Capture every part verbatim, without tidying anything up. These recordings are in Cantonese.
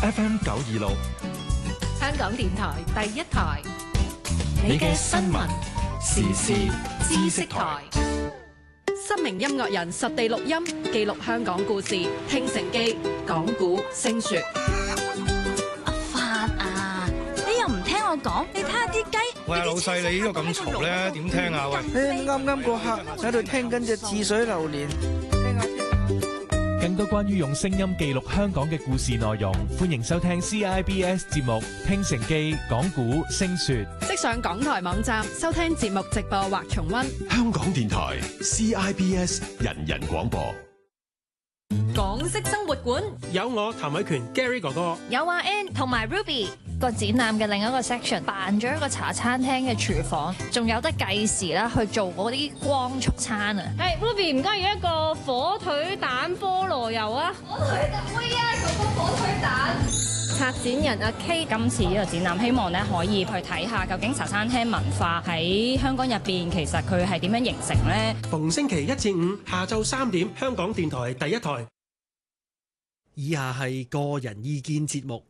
F M 九二六， 香港電台第一台， 你嘅新聞時事知識台。 失明音樂人實地錄音，記錄香港故事，聽成記，講古聲說。 阿發啊，你又唔聽我講？你睇下啲雞。 喂，老細，你呢個咁嘈咧，點聽啊？喂， 誒，啱啱個客喺度聽緊隻似水流年。 更多關於用聲音記錄香港嘅故事內容，歡迎收聽 C I B S 節目《聽成記》講古聲說。 即上港台網站收聽節目直播或重溫。 香港電台 C I B S 人人廣播。 港式生活館有我譚偉權 Gary 哥哥， 有阿 Ann 同埋 Ruby。個展覽嘅另一個 section 扮咗一個茶餐廳嘅廚房，仲有得計時啦，去做嗰啲光速餐啊！ 係、hey, Ruby 唔該要一個火腿蛋菠蘿油啊！ 火腿蛋妹啊，嗰個火腿蛋。 策展人阿 K 今次呢個展覽，希望咧可以去睇下究竟茶餐廳文化喺香港入邊，其實佢係點樣形成咧？ 逢星期一至五下晝三點，香港電台第一台。 以下係個人意見節目。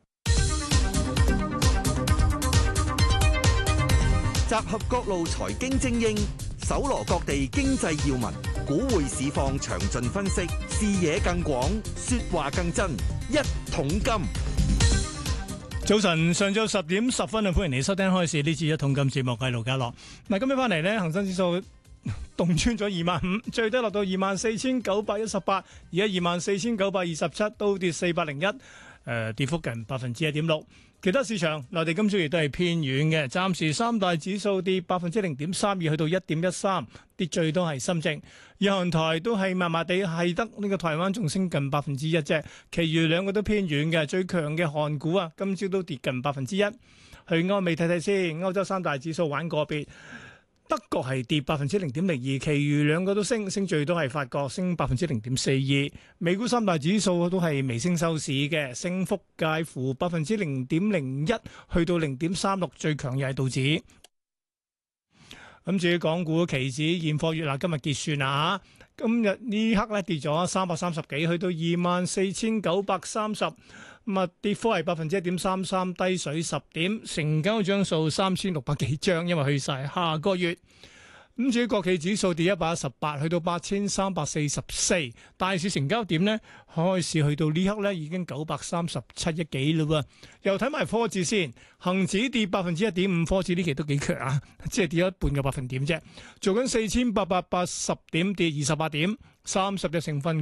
集合各路財經精英，搜羅各地經濟要聞，股匯市況詳盡分析，視野更廣，說話更真。一桶金。 早晨，上晝十點十分啊，歡迎你收聽開市呢次一桶金節目，係盧家樂。嗱，今日翻嚟呢，恒生指數洞穿咗二萬五，最低落到二萬四千九百一十八，而家二萬四千九百二十七，都跌四百零一，誒，跌幅近百分之一點六。其他市場，內地今朝亦都係偏軟嘅，暫時三大指數跌百分之零點三二，去到一點一三，跌最多係深證。日韓台都係麻麻地，係得呢個台灣仲升近百分之一啫，其餘兩個都偏軟嘅。最強嘅韓股啊，今朝都跌近百分之一。去歐美睇睇先，歐洲三大指數玩個別。德國係跌百分之零點零二，其餘兩個都升，升最多係法國升百分之零點四二。美股三大指數都係微升收市嘅，升幅介乎百分之零點零一去到零點三六，最強又係道指。咁至於港股期指現貨月啦，今日結算啦嚇，今日呢刻咧跌咗三百三十幾，去到二萬四千九百三十。咁啊，跌幅係百分之一點三三，低水十點，成交張數三千六百幾張，因為去晒下個月。咁至於國企指數跌一百一十八，去到八千三百四十四。大市成交點呢，開市去到呢刻呢已經九百三十七億幾嘞喎。又睇埋科指先，恒指跌百分之一點五，科指呢期都幾強啊，即係跌咗一半嘅百分點啫。做緊四千八百八十點，跌二十八點，三十隻成分